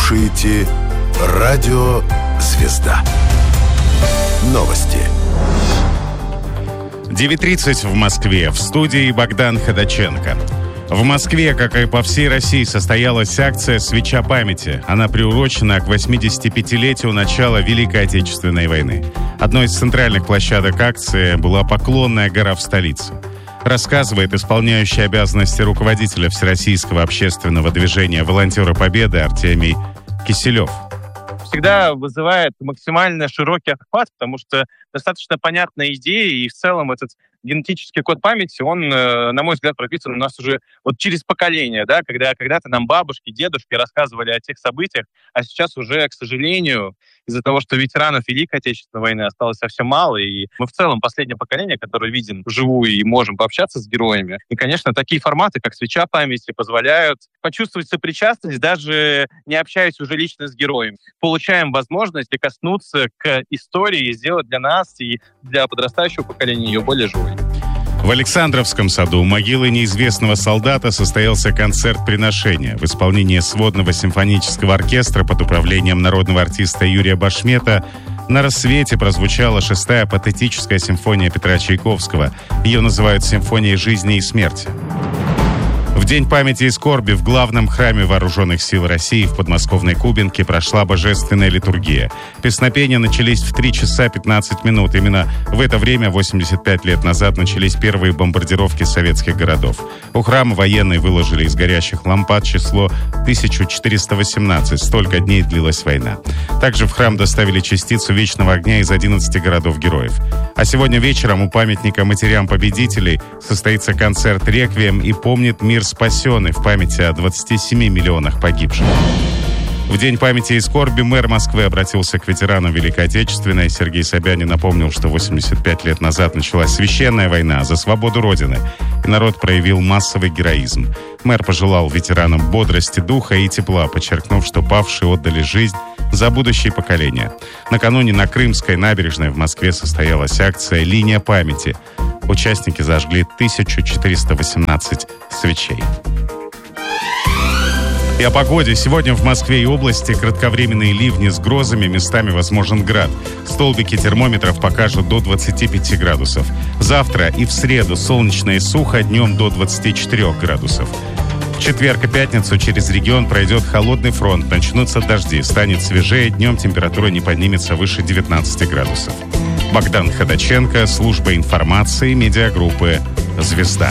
слушаете Радио Звезда. Новости. 9:30 в Москве. В студии Богдан Ходаченко. В Москве, как и по всей России, состоялась акция «Свеча памяти». Она приурочена к 85-летию начала Великой Отечественной войны. Одной из центральных площадок акции была Поклонная гора в столице. Рассказывает исполняющий обязанности руководителя Всероссийского общественного движения «Волонтеры Победы» Артемий Киселев. Всегда вызывает максимально широкий охват, потому что достаточно понятная идея, и в целом этот генетический код памяти, он, на мой взгляд, прописан у нас уже вот через поколение, да, когда когда-то нам бабушки, дедушки рассказывали о тех событиях, а сейчас уже, к сожалению, из-за того, что ветеранов Великой Отечественной войны осталось совсем мало, и мы в целом последнее поколение, которое видим вживую и можем пообщаться с героями. И, конечно, такие форматы, как «Свеча памяти», позволяют почувствовать сопричастность, даже не общаясь уже лично с героем. Получаем возможность прикоснуться к истории и сделать для нас и для подрастающего поколения ее более живой. В Александровском саду у могилы неизвестного солдата состоялся концерт приношения в исполнении сводного симфонического оркестра под управлением народного артиста Юрия Башмета. На рассвете прозвучала 6-я патетическая симфония Петра Чайковского. Ее называют «Симфонией жизни и смерти». В День памяти и скорби в главном храме Вооруженных сил России в подмосковной Кубинке прошла божественная литургия. Песнопения начались в 3 часа 15 минут. Именно в это время, 85 лет назад, начались первые бомбардировки советских городов. У храма военные выложили из горящих лампад число 1418. Столько дней длилась война. Также в храм доставили частицу вечного огня из 11 городов-героев. А сегодня вечером у памятника матерям победителей состоится концерт «Реквием» и «Помнит мир спасенный» в памяти о 27 миллионах погибших. В День памяти и скорби мэр Москвы обратился к ветеранам Великой Отечественной. Сергей Собянин напомнил, что 85 лет назад началась священная война за свободу Родины, и народ проявил массовый героизм. Мэр пожелал ветеранам бодрости духа и тепла, подчеркнув, что павшие отдали жизнь за будущее поколение. Накануне на Крымской набережной в Москве состоялась акция «Линия памяти». Участники зажгли 1418 свечей. И о погоде. Сегодня в Москве и области кратковременные ливни с грозами, местами возможен град. Столбики термометров покажут до 25 градусов. Завтра и в среду солнечно и сухо, днем до 24 градусов. В четверг и пятницу через регион пройдет холодный фронт, начнутся дожди, станет свежее, днем температура не поднимется выше 19 градусов. Богдан Ходаченко, служба информации, медиагруппы «Звезда».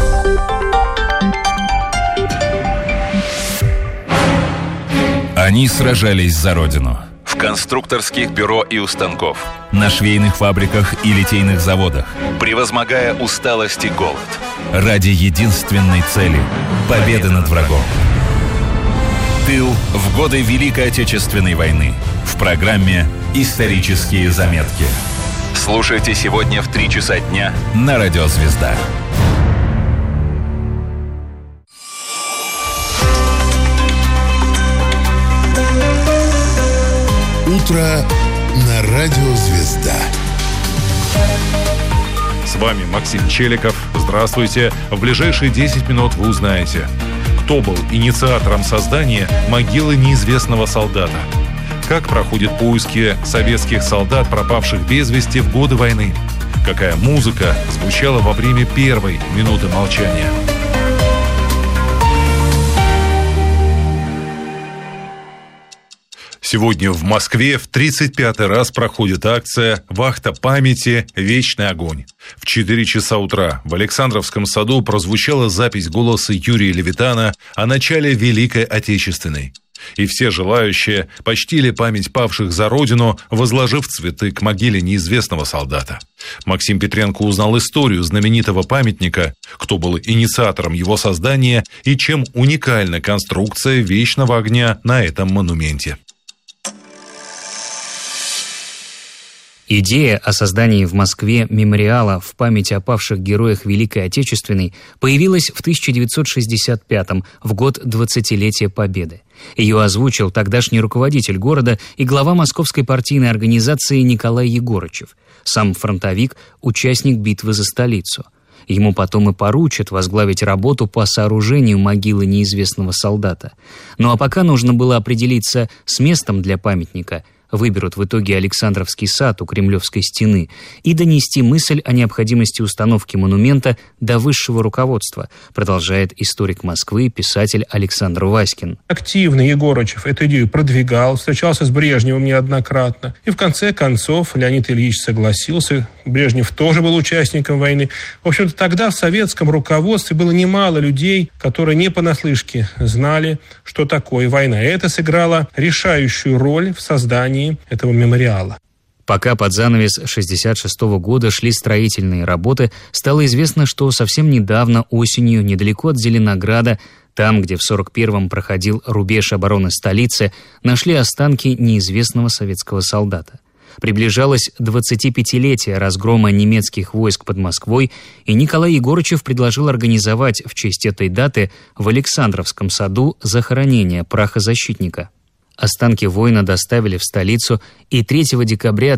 Они сражались за Родину. В конструкторских бюро и у станков, на швейных фабриках и литейных заводах, превозмогая усталость и голод. Ради единственной цели – победы над врагом. Тыл в годы Великой Отечественной войны. В программе «Исторические заметки». Слушайте сегодня в 3 часа дня на Радио Звезда. Утро на Радио Звезда. С вами Максим Челиков. Здравствуйте. В ближайшие 10 минут вы узнаете, кто был инициатором создания могилы неизвестного солдата, как проходят поиски советских солдат, пропавших без вести в годы войны, какая музыка звучала во время первой минуты молчания. Сегодня в Москве в 35-й раз проходит акция «Вахта памяти. Вечный огонь». В 4 часа утра в Александровском саду прозвучала запись голоса Юрия Левитана о начале Великой Отечественной. И все желающие почтили память павших за Родину, возложив цветы к могиле неизвестного солдата. Максим Петренко узнал историю знаменитого памятника, кто был инициатором его создания и чем уникальна конструкция вечного огня на этом монументе. Идея о создании в Москве мемориала в память о павших героях Великой Отечественной появилась в 1965-м, в год 20-летия Победы. Ее озвучил тогдашний руководитель города и глава московской партийной организации Николай Егорычев, сам фронтовик, участник битвы за столицу. Ему потом и поручат возглавить работу по сооружению могилы неизвестного солдата. Ну а пока нужно было определиться с местом для памятника. Выберут в итоге Александровский сад у Кремлевской стены и донести мысль о необходимости установки монумента до высшего руководства, продолжает историк Москвы, писатель Александр Васькин. Активно Егорычев эту идею продвигал, встречался с Брежневым неоднократно. И в конце концов Леонид Ильич согласился. Брежнев тоже был участником войны. В общем-то, тогда в советском руководстве было немало людей, которые не понаслышке знали, что такое война. И это сыграло решающую роль в создании этого мемориала. Пока под занавес 1966 года шли строительные работы, стало известно, что совсем недавно осенью, недалеко от Зеленограда, там, где в 1941-м проходил рубеж обороны столицы, нашли останки неизвестного советского солдата. Приближалось 25-летие разгрома немецких войск под Москвой, и Николай Егорычев предложил организовать в честь этой даты в Александровском саду захоронение прахозащитника. Останки воина доставили в столицу, и 3 декабря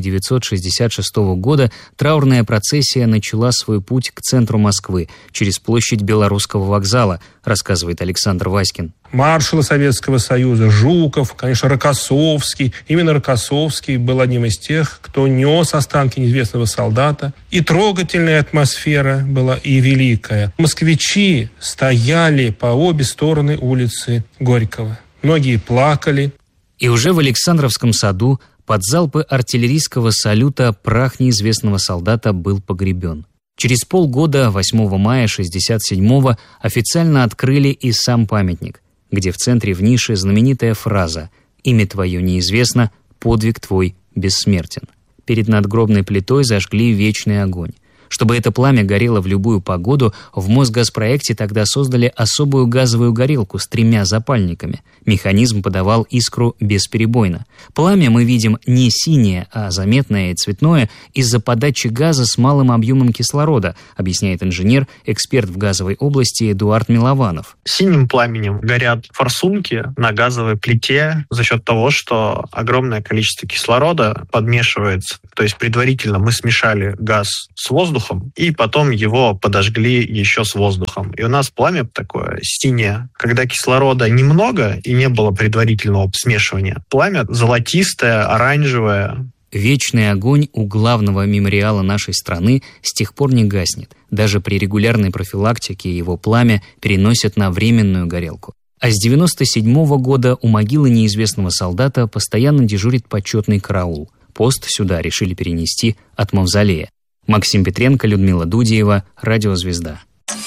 1966 года траурная процессия начала свой путь к центру Москвы через площадь Белорусского вокзала, рассказывает Александр Васькин. Маршалы Советского Союза, Жуков, конечно, Рокоссовский. Именно Рокоссовский был одним из тех, кто нес останки неизвестного солдата. И трогательная атмосфера была, и великая. Москвичи стояли по обе стороны улицы Горького. Многие плакали. И уже в Александровском саду под залпы артиллерийского салюта прах неизвестного солдата был погребен. Через полгода, 8 мая 1967-го, официально открыли и сам памятник, где в центре в нише знаменитая фраза «Имя твое неизвестно, подвиг твой бессмертен». Перед надгробной плитой зажгли вечный огонь. Чтобы это пламя горело в любую погоду, в Мосгазпроекте тогда создали особую газовую горелку с 3 запальниками. Механизм подавал искру бесперебойно. Пламя мы видим не синее, а заметное и цветное из-за подачи газа с малым объемом кислорода, объясняет инженер, эксперт в газовой области Эдуард Милованов. Синим пламенем горят форсунки на газовой плите за счет того, что огромное количество кислорода подмешивается. То есть предварительно мы смешали газ с воздухом, и потом его подожгли еще с воздухом. И у нас пламя такое синее. Когда кислорода немного и не было предварительного смешивания, пламя золотистое, оранжевое. Вечный огонь у главного мемориала нашей страны с тех пор не гаснет. Даже при регулярной профилактике его пламя переносят на временную горелку. А с 1997 года у могилы неизвестного солдата постоянно дежурит почетный караул. Пост сюда решили перенести от мавзолея. Максим Петренко, Людмила Дудеева, Радио «Звезда».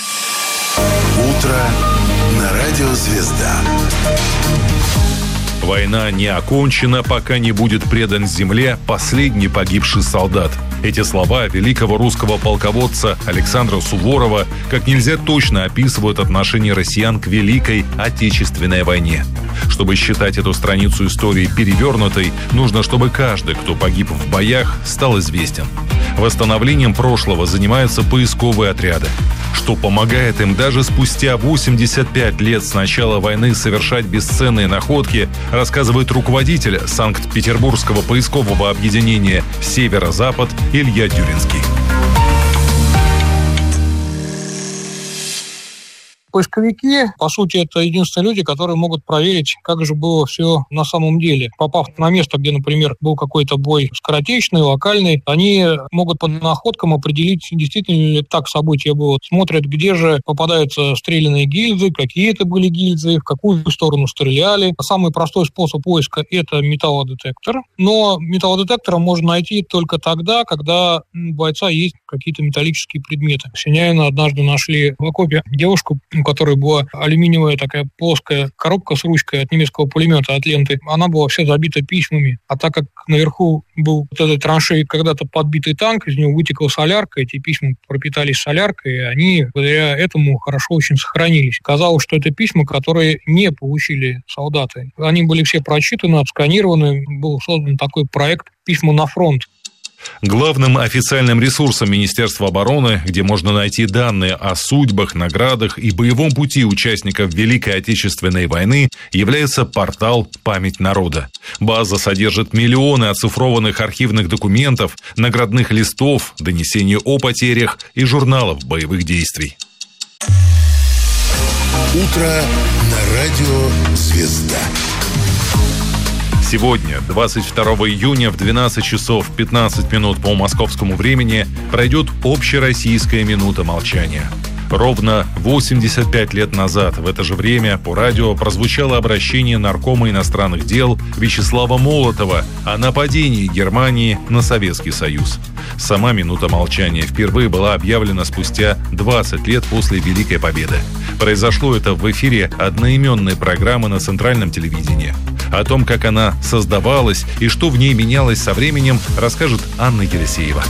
Утро на Радио «Звезда». Война не окончена, пока не будет предан земле последний погибший солдат. Эти слова великого русского полководца Александра Суворова как нельзя точно описывают отношение россиян к Великой Отечественной войне. Чтобы считать эту страницу истории перевернутой, нужно, чтобы каждый, кто погиб в боях, стал известен. Восстановлением прошлого занимаются поисковые отряды, что помогает им даже спустя 85 лет с начала войны совершать бесценные находки, рассказывает руководитель Санкт-Петербургского поискового объединения «Северо-Запад» Илья Дюринский. Поисковики, по сути, это единственные люди, которые могут проверить, как же было все на самом деле. Попав на место, где, например, был какой-то бой скоротечный, локальный, они могут по находкам определить, действительно ли так событие было. Смотрят, где же попадаются стрелянные гильзы, какие это были гильзы, в какую сторону стреляли. Самый простой способ поиска – это металлодетектор. Но металлодетектор можно найти только тогда, когда у бойца есть какие-то металлические предметы. В Синяино однажды нашли в окопе девушку, у которой была алюминиевая такая плоская коробка с ручкой от немецкого пулемета, от ленты. Она была вся забита письмами. А так как наверху был вот этот траншей когда-то подбитый танк, из него вытекла солярка, эти письма пропитались соляркой, и они благодаря этому хорошо очень сохранились. Казалось, что это письма, которые не получили солдаты. Они были все прочитаны, отсканированы. Был создан такой проект «Письма на фронт». Главным официальным ресурсом Министерства обороны, где можно найти данные о судьбах, наградах и боевом пути участников Великой Отечественной войны, является портал «Память народа». База содержит миллионы оцифрованных архивных документов, наградных листов, донесений о потерях и журналов боевых действий. Утро на радио «Звезда». Сегодня, 22 июня в 12 часов 15 минут по московскому времени, пройдет общероссийская минута молчания. Ровно 85 лет назад в это же время по радио прозвучало обращение наркома иностранных дел Вячеслава Молотова о нападении Германии на Советский Союз. Сама минута молчания впервые была объявлена спустя 20 лет после Великой Победы. Произошло это в эфире одноименной программы на Центральном телевидении. О том, как она создавалась и что в ней менялось со временем, расскажет Анна Елисеева.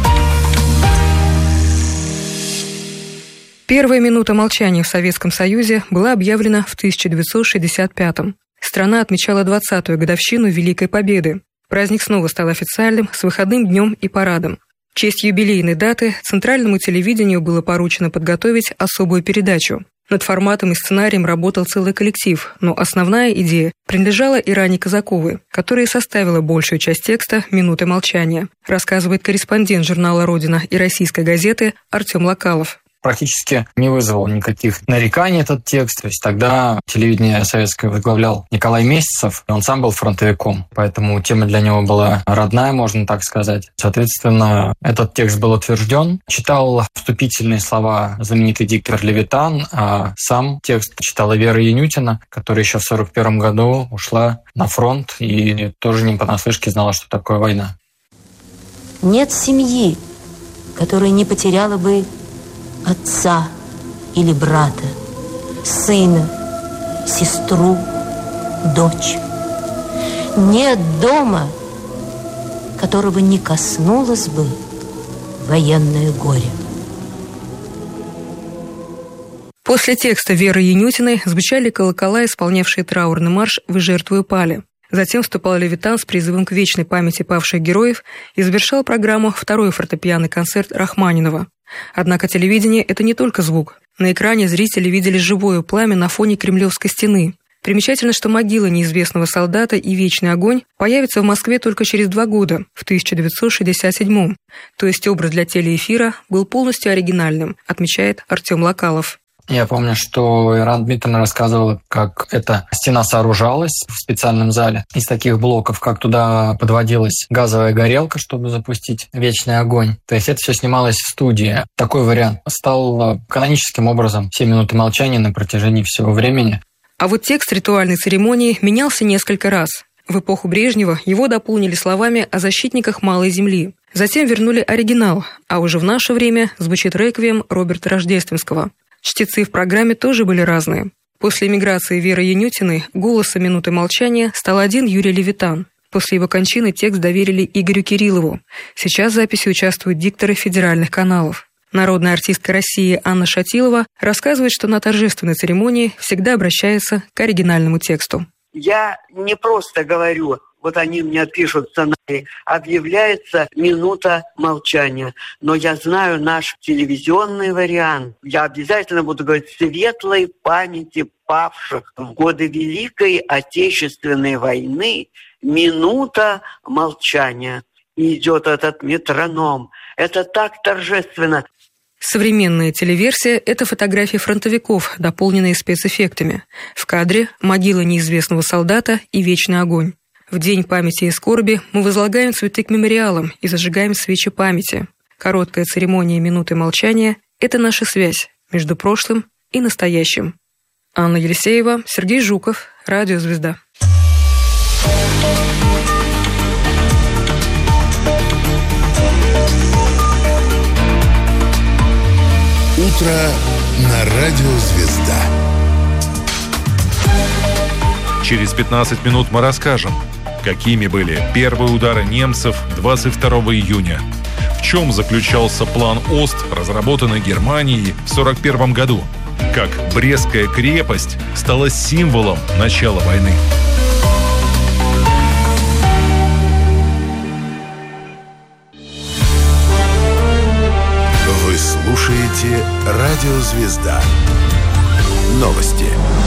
Первая минута молчания в Советском Союзе была объявлена в 1965-м. Страна отмечала 20-ю годовщину Великой Победы. Праздник снова стал официальным, с выходным днем и парадом. В честь юбилейной даты Центральному телевидению было поручено подготовить особую передачу. Над форматом и сценарием работал целый коллектив, но основная идея принадлежала Иране Казаковой, которая составила большую часть текста «Минуты молчания», рассказывает корреспондент журнала «Родина» и российской газеты Артем Локалов. Практически не вызвал никаких нареканий этот текст. То есть тогда телевидение советское возглавлял Николай Месяцев, он сам был фронтовиком, поэтому тема для него была родная, можно так сказать. Соответственно, этот текст был утвержден. Читал вступительные слова знаменитый диктор Левитан, а сам текст читала Вера Янютина, которая еще в 1941 году ушла на фронт и тоже не понаслышке знала, что такое война. Нет семьи, которая не потеряла бы отца или брата, сына, сестру, дочь. Нет дома, которого не коснулось бы военное горе. После текста Веры Янютиной звучали колокола, исполнявшие траурный марш «Вы жертвою пали». Затем вступал Левитан с призывом к вечной памяти павших героев и завершал программу второй фортепианный концерт Рахманинова. Однако телевидение – это не только звук. На экране зрители видели живое пламя на фоне Кремлевской стены. Примечательно, что могила неизвестного солдата и вечный огонь появятся в Москве только через 2 года, в 1967-м. То есть образ для телеэфира был полностью оригинальным, отмечает Артем Локалов. Я помню, что Ирана Дмитриевна рассказывала, как эта стена сооружалась в специальном зале из таких блоков, как туда подводилась газовая горелка, чтобы запустить вечный огонь. То есть это все снималось в студии. Такой вариант стал каноническим образом все минуты молчания на протяжении всего времени. А вот текст ритуальной церемонии менялся несколько раз. В эпоху Брежнева его дополнили словами о защитниках Малой Земли. Затем вернули оригинал, а уже в наше время звучит реквием Роберта Рождественского. Чтецы в программе тоже были разные. После эмиграции Веры Янютиной голосом минуты молчания стал один Юрий Левитан. После его кончины текст доверили Игорю Кириллову. Сейчас в записи участвуют дикторы федеральных каналов. Народная артистка России Анна Шатилова рассказывает, что на торжественной церемонии всегда обращается к оригинальному тексту. Я не просто говорю, вот они мне пишут сценарий, объявляется минута молчания. Но я знаю наш телевизионный вариант. Я обязательно буду говорить светлой памяти павших в годы Великой Отечественной войны. Минута молчания. И идет этот метроном. Это так торжественно. Современная телеверсия – это фотографии фронтовиков, дополненные спецэффектами. В кадре могила неизвестного солдата и вечный огонь. В день памяти и скорби мы возлагаем цветы к мемориалам и зажигаем свечи памяти. Короткая церемония минуты молчания – это наша связь между прошлым и настоящим. Анна Елисеева, Сергей Жуков, Радио «Звезда». Утро на радио «Звезда». Через 15 минут мы расскажем, какими были первые удары немцев 22 июня, в чем заключался план Ост, разработанный Германией в 1941 году, как Брестская крепость стала символом начала войны. Радиозвезда. Новости.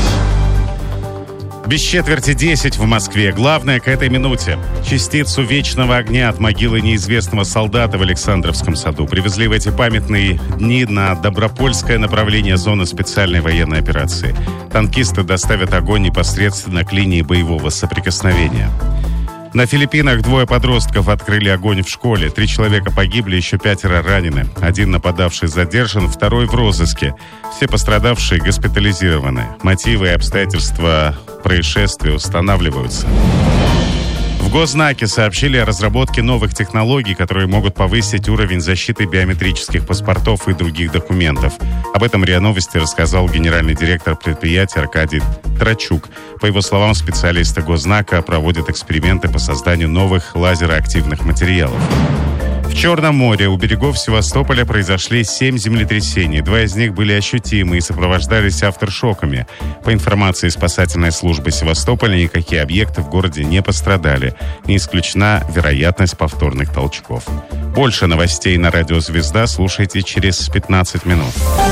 Без четверти 10 в Москве. Главное к этой минуте. Частицу вечного огня от могилы неизвестного солдата в Александровском саду привезли в эти памятные дни на Добропольское направление зоны специальной военной операции. Танкисты доставят огонь непосредственно к линии боевого соприкосновения. На Филиппинах 2 подростков открыли огонь в школе. 3 человека погибли, еще 5 ранены. 1 нападавший задержан, 2 в розыске. Все пострадавшие госпитализированы. Мотивы и обстоятельства происшествия устанавливаются. В Госзнаке сообщили о разработке новых технологий, которые могут повысить уровень защиты биометрических паспортов и других документов. Об этом РИА Новости рассказал генеральный директор предприятия Аркадий Трачук. По его словам, специалисты Госзнака проводят эксперименты по созданию новых лазероактивных материалов. В Черном море у берегов Севастополя произошли 7 землетрясений. 2 из них были ощутимы и сопровождались авторшоками. По информации спасательной службы Севастополя, никакие объекты в городе не пострадали. Не исключена вероятность повторных толчков. Больше новостей на Радио Звезда слушайте через 15 минут.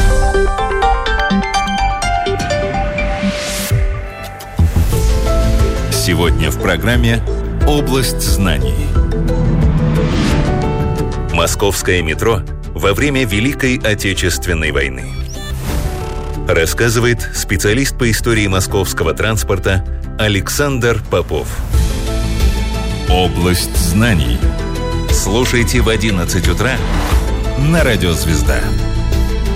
Сегодня в программе «Область знаний». Московское метро во время Великой Отечественной войны. Рассказывает специалист по истории московского транспорта Александр Попов. Область знаний. Слушайте в 11 утра на Радио Звезда.